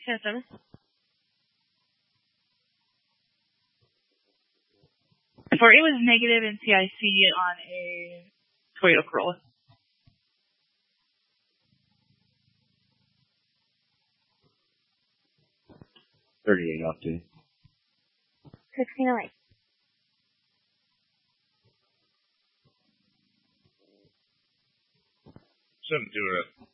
10-7. For it was negative in CIC on a Toyota Corolla. 38 off to. 1608. Shouldn't do it.